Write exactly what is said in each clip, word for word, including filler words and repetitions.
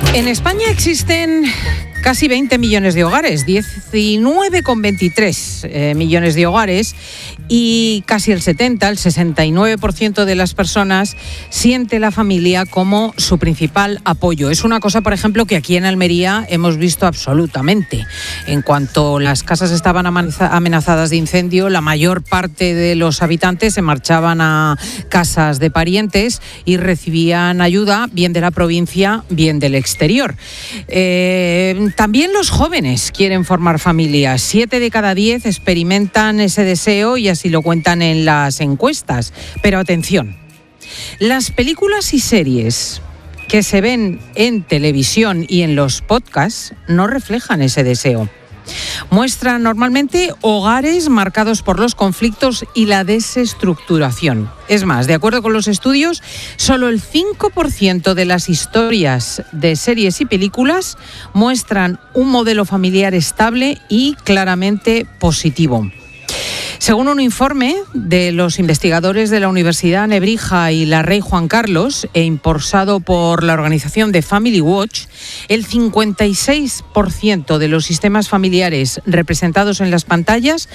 En España existen casi veinte millones de hogares, diecinueve coma veintitrés eh, millones de hogares, y casi el setenta, el sesenta y nueve por ciento de las personas siente la familia como su principal apoyo. Es una cosa, por ejemplo, que aquí en Almería hemos visto absolutamente. En cuanto las casas estaban amenazadas de incendio, la mayor parte de los habitantes se marchaban a casas de parientes y recibían ayuda, bien de la provincia, bien del exterior. Eh, También los jóvenes quieren formar familias. Siete de cada diez experimentan ese deseo y así lo cuentan en las encuestas. Pero atención, las películas y series que se ven en televisión y en los podcasts no reflejan ese deseo. Muestran normalmente hogares marcados por los conflictos y la desestructuración. Es más, de acuerdo con los estudios, solo el cinco por ciento de las historias de series y películas muestran un modelo familiar estable y claramente positivo. Según un informe de los investigadores de la Universidad Nebrija y la Rey Juan Carlos, e impulsado por la organización de Family Watch, el cincuenta y seis por ciento de los sistemas familiares representados en las pantallas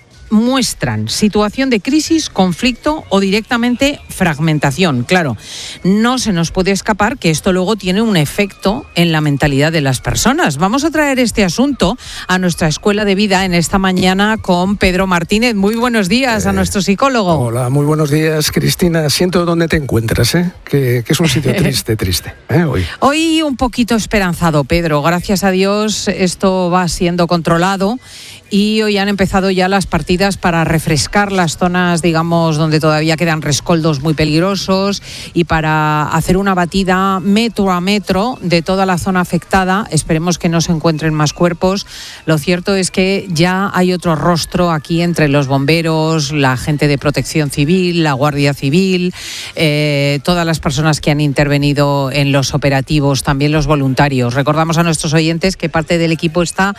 muestran situación de crisis, conflicto o directamente fragmentación. Claro, no se nos puede escapar que esto luego tiene un efecto en la mentalidad de las personas. Vamos a traer este asunto a nuestra escuela de vida en esta mañana con Pedro Martínez. Muy buenos días eh, a nuestro psicólogo. Hola, muy buenos días, Cristina. Siento dónde te encuentras, ¿eh? que, que es un sitio triste, triste. ¿eh? Hoy. Hoy un poquito esperanzado, Pedro. Gracias a Dios esto va siendo controlado. Y hoy han empezado ya las partidas para refrescar las zonas, digamos, donde todavía quedan rescoldos muy peligrosos y para hacer una batida metro a metro de toda la zona afectada. Esperemos que no se encuentren más cuerpos. Lo cierto es que ya hay otro rostro aquí entre los bomberos, la gente de Protección Civil, la Guardia Civil, eh, todas las personas que han intervenido en los operativos, también los voluntarios. Recordamos a nuestros oyentes que parte del equipo está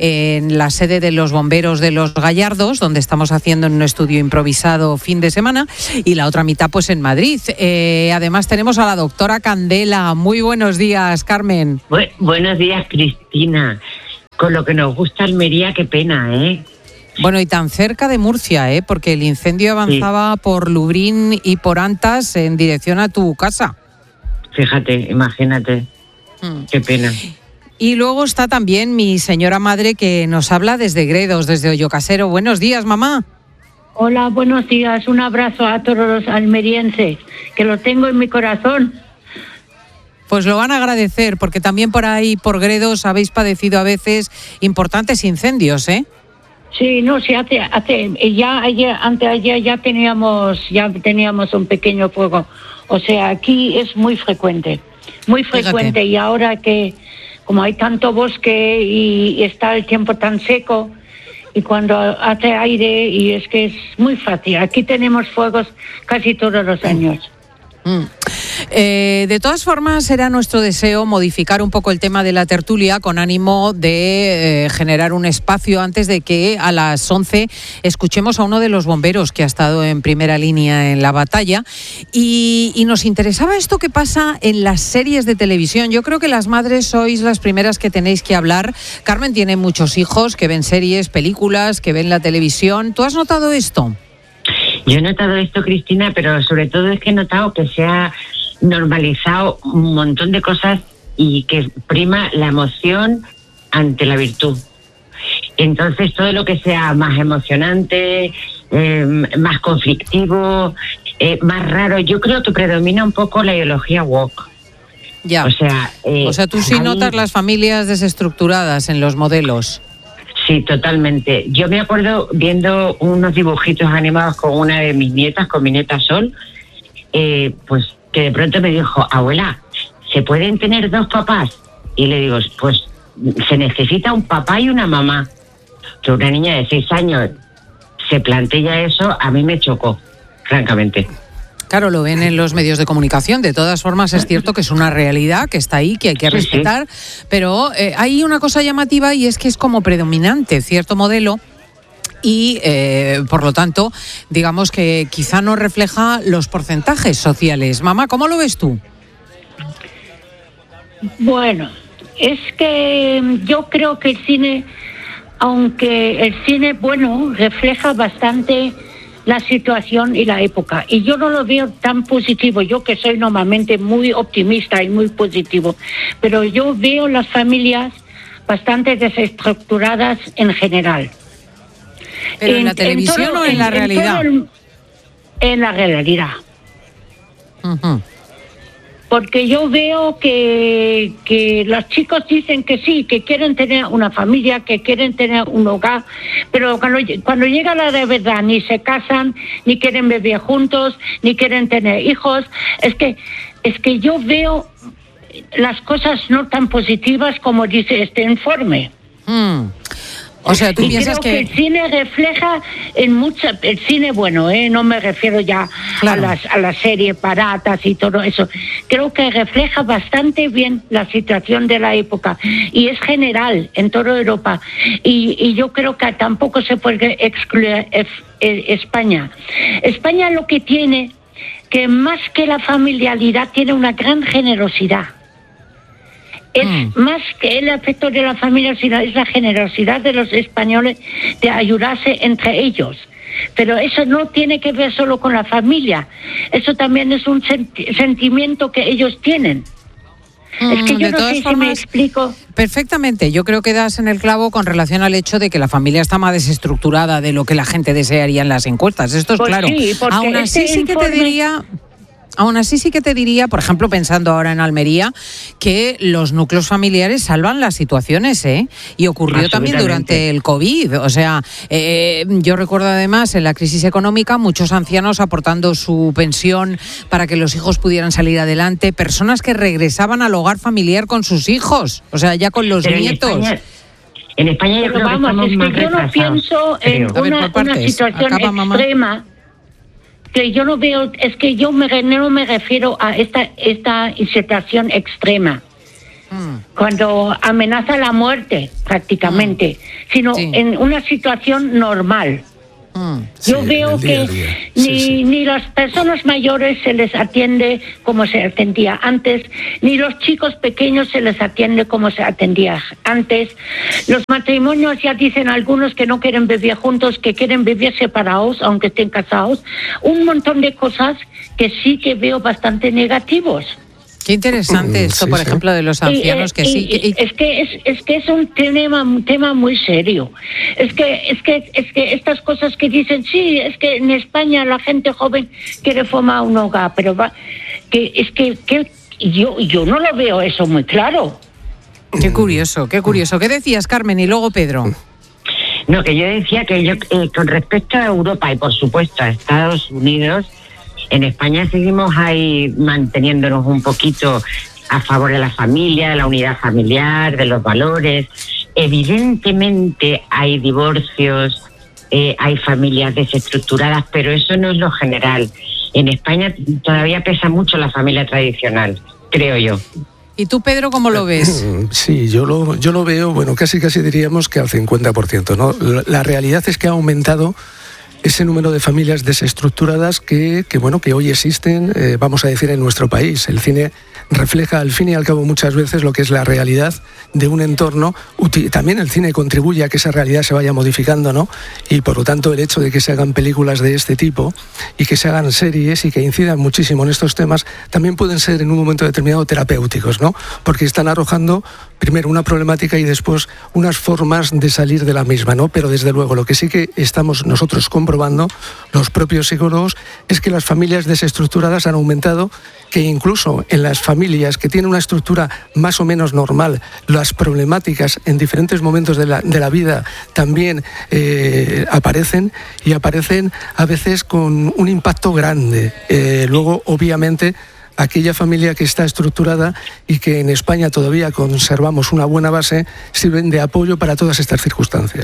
en la sede de los los bomberos de Los Gallardos, donde estamos haciendo un estudio improvisado fin de semana, y la otra mitad pues en Madrid. Eh, además tenemos a la doctora Candela. Muy buenos días, Carmen. Bu- buenos días, Cristina. Con lo que nos gusta Almería, qué pena, ¿eh? Bueno, y tan cerca de Murcia, ¿eh? Porque el incendio avanzaba sí. por Lubrín y por Antas en dirección a tu casa. Fíjate, imagínate. Hmm. Qué pena. Y luego está también mi señora madre que nos habla desde Gredos, desde Ollocasero. Buenos días, mamá. Hola, buenos días. Un abrazo a todos los almerienses, que lo tengo en mi corazón. Pues lo van a agradecer, porque también por ahí, por Gredos, habéis padecido a veces importantes incendios, ¿eh? Sí, no, sí, hace, hace, ya ayer, anteayer ya teníamos, ya teníamos un pequeño fuego. O sea, aquí es muy frecuente, muy frecuente. Fíjate. Y ahora que como hay tanto bosque y está el tiempo tan seco, y cuando hace aire, y es que es muy fácil. Aquí tenemos fuegos casi todos los años. Mm. Eh, de todas formas, era nuestro deseo modificar un poco el tema de la tertulia con ánimo de eh, generar un espacio antes de que a las once escuchemos a uno de los bomberos que ha estado en primera línea en la batalla. Y, y nos interesaba esto que pasa en las series de televisión. Yo creo que las madres sois las primeras que tenéis que hablar. Carmen tiene muchos hijos que ven series, películas, que ven la televisión. ¿Tú has notado esto? Yo he notado esto, Cristina, pero sobre todo es que he notado que se ha normalizado un montón de cosas y que prima la emoción ante la virtud. Entonces, todo lo que sea más emocionante, eh, más conflictivo, eh, más raro, yo creo que predomina un poco la ideología woke. Ya. O sea, eh, o sea tú sí hay... notas las familias desestructuradas en los modelos. Sí, totalmente. Yo me acuerdo viendo unos dibujitos animados con una de mis nietas, con mi nieta Sol, eh, pues que de pronto me dijo, abuela, ¿se pueden tener dos papás? Y le digo, pues se necesita un papá y una mamá. Que una niña de seis años se plantea eso, a mí me chocó, francamente. Claro, lo ven en los medios de comunicación. De todas formas, es cierto que es una realidad que está ahí, que hay que respetar. Sí, sí. Pero eh, hay una cosa llamativa y es que es como predominante cierto modelo y, eh, por lo tanto, digamos que quizá no refleja los porcentajes sociales. Mamá, ¿cómo lo ves tú? Bueno, es que yo creo que el cine, aunque el cine, bueno, refleja bastante la situación y la época, y yo no lo veo tan positivo, yo que soy normalmente muy optimista y muy positivo, pero yo veo las familias bastante desestructuradas en general. ¿Pero en, en la televisión en todo, o en, en la realidad? En, el, en la realidad. Uh-huh. Porque yo veo que, que los chicos dicen que sí, que quieren tener una familia, que quieren tener un hogar, pero cuando, cuando llega la de verdad ni se casan, ni quieren vivir juntos, ni quieren tener hijos. Es que, es que yo veo las cosas no tan positivas como dice este informe. Mm. O sea, tú y piensas creo que... que el cine refleja en mucha, el cine bueno, eh, no me refiero ya claro. a las a las series baratas y todo eso. Creo que refleja bastante bien la situación de la época y es general en toda Europa. Y, y yo creo que tampoco se puede excluir España. España lo que tiene, que más que la familiaridad, tiene una gran generosidad. Es mm. más que el afecto de la familia, sino es la generosidad de los españoles de ayudarse entre ellos. Pero eso no tiene que ver solo con la familia. Eso también es un senti- sentimiento que ellos tienen. Mm, es que yo no sé formas, si me explico. Perfectamente. Yo creo que das en el clavo con relación al hecho de que la familia está más desestructurada de lo que la gente desearía en las encuestas. Esto es pues claro. Sí, Aún así este sí informe... que te diría... Aún así sí que te diría, por ejemplo, pensando ahora en Almería, que los núcleos familiares salvan las situaciones, ¿eh? Y ocurrió también durante el COVID. O sea, eh, yo recuerdo además en la crisis económica muchos ancianos aportando su pensión para que los hijos pudieran salir adelante, personas que regresaban al hogar familiar con sus hijos, o sea, ya con los Pero nietos. En España, en España yo Pero creo vamos, que estamos es más que yo no pienso en ver, una, una situación Acaba, extrema. Mamá. Que yo no veo, es que yo me, no me refiero a esta esta situación extrema, mm. cuando amenaza la muerte prácticamente, mm. sino sí. en una situación normal. Mm. Yo sí, veo que sí, ni, sí. ni las personas mayores se les atiende como se atendía antes, ni los chicos pequeños se les atiende como se atendía antes. Los matrimonios ya dicen algunos que no quieren vivir juntos, que quieren vivir separados, aunque estén casados. Un montón de cosas que sí que veo bastante negativos. Qué interesante esto, sí, por sí. ejemplo, de los ancianos y, que y, sí. Y, y, es que es, es que es un tema, un tema muy serio. Es que es que es que estas cosas que dicen, sí, es que en España la gente joven quiere formar un hogar, pero va, que es que, que yo yo no lo veo eso muy claro. Qué curioso, qué curioso. ¿Qué decías, Carmen? Y luego Pedro. No, que yo decía que yo eh, con respecto a Europa y por supuesto a Estados Unidos, en España seguimos ahí manteniéndonos un poquito a favor de la familia, de la unidad familiar, de los valores. Evidentemente hay divorcios, eh, hay familias desestructuradas, pero eso no es lo general. En España todavía pesa mucho la familia tradicional, creo yo. ¿Y tú, Pedro, cómo lo ves? Sí, yo lo, yo lo veo, bueno, casi casi diríamos que al cincuenta por ciento, ¿no? La, la realidad es que ha aumentado ese número de familias desestructuradas que, que bueno, que hoy existen, eh, vamos a decir, en nuestro país. El cine refleja al fin y al cabo muchas veces lo que es la realidad de un entorno. También el cine contribuye a que esa realidad se vaya modificando, ¿no? Y por lo tanto el hecho de que se hagan películas de este tipo y que se hagan series y que incidan muchísimo en estos temas también pueden ser en un momento determinado terapéuticos, ¿no? Porque están arrojando primero una problemática y después unas formas de salir de la misma, ¿no? Pero desde luego lo que sí que estamos nosotros comprobando, los propios psicólogos, es que las familias desestructuradas han aumentado, que incluso en las familias que tienen una estructura más o menos normal, las problemáticas en diferentes momentos de la, de la vida también eh, aparecen y aparecen a veces con un impacto grande. Eh, luego, obviamente, aquella familia que está estructurada y que en España todavía conservamos una buena base, sirven de apoyo para todas estas circunstancias.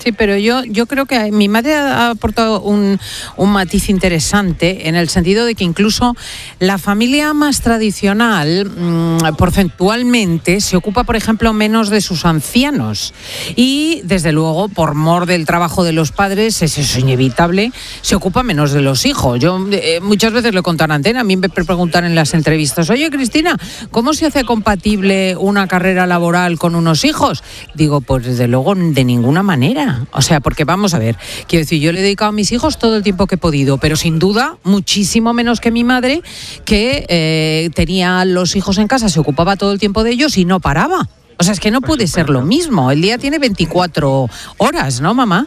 Sí, pero yo, yo creo que mi madre ha aportado un, un matiz interesante en el sentido de que incluso la familia más tradicional, mmm, porcentualmente, se ocupa, por ejemplo, menos de sus ancianos. Y, desde luego, por mor del trabajo de los padres, es eso inevitable, se ocupa menos de los hijos. Yo eh, muchas veces lo he contado en antena, a mí me preguntan en las entrevistas, oye, Cristina, ¿cómo se hace compatible una carrera laboral con unos hijos? Digo, pues desde luego, de ninguna manera. O sea, porque vamos a ver, quiero decir, yo le he dedicado a mis hijos todo el tiempo que he podido, pero sin duda muchísimo menos que mi madre, que eh, tenía los hijos en casa, se ocupaba todo el tiempo de ellos y no paraba. O sea, es que no puede ser lo mismo. El día tiene veinticuatro horas, ¿no, mamá?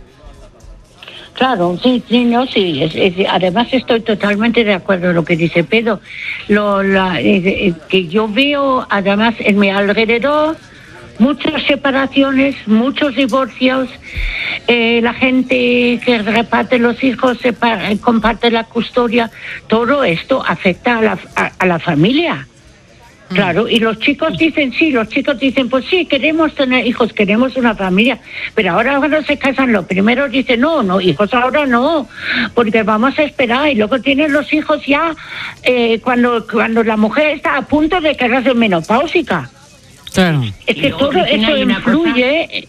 Claro, sí, sí, no, sí. Es, es, además estoy totalmente de acuerdo con lo que dice Pedro. Lo, la, eh, que yo veo, además, en mi alrededor, muchas separaciones, muchos divorcios, eh, la gente que reparte los hijos, separa, comparte la custodia, todo esto afecta a la, a, a la familia. Claro, y los chicos dicen, sí, los chicos dicen, pues sí, queremos tener hijos, queremos una familia, pero ahora cuando se casan, los primeros dicen, no, no, hijos ahora no, porque vamos a esperar, y luego tienen los hijos ya eh, cuando, cuando la mujer está a punto de quedarse menopáusica. Claro. Es que todo eso influye,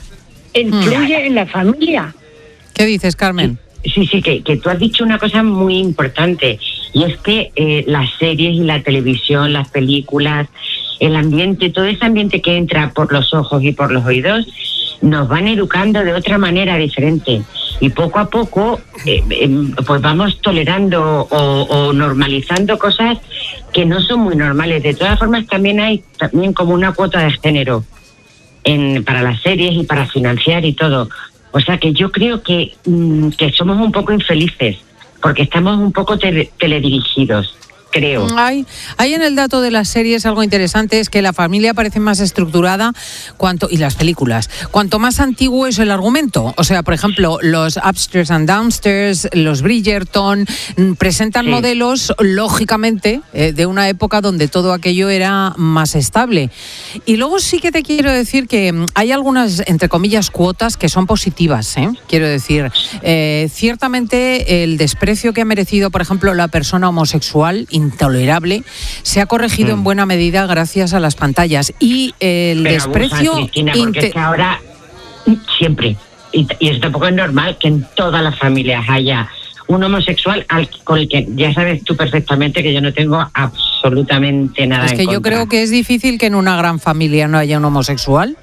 influye mm. en la familia. ¿Qué dices, Carmen? Sí, sí, que, que tú has dicho una cosa muy importante, y es que eh, las series y la televisión, las películas, el ambiente, todo ese ambiente que entra por los ojos y por los oídos, nos van educando de otra manera diferente. Y poco a poco, eh, eh, pues vamos tolerando o, o normalizando cosas que no son muy normales. De todas formas, también hay también como una cuota de género en, para las series y para financiar y todo. O sea que yo creo que, mmm, que somos un poco infelices, porque estamos un poco tele, teledirigidos, creo. Hay, hay en el dato de las series algo interesante, es que la familia parece más estructurada cuanto y las películas, cuanto más antiguo es el argumento. O sea, por ejemplo, los Upstairs and Downstairs, los Bridgerton, presentan sí. modelos, lógicamente, eh, de una época donde todo aquello era más estable. Y luego sí que te quiero decir que hay algunas, entre comillas, cuotas que son positivas, ¿eh? Quiero decir, eh, ciertamente el desprecio que ha merecido, por ejemplo, la persona homosexual, intolerable, se ha corregido mm. en buena medida gracias a las pantallas. Y el Pero desprecio... abusan, Cristina, porque inter... es que ahora siempre, y, y eso tampoco es normal, que en todas las familias haya un homosexual al, con el que ya sabes tú perfectamente que yo no tengo absolutamente nada en contra. Es que yo creo que es difícil que en una gran familia no haya un homosexual.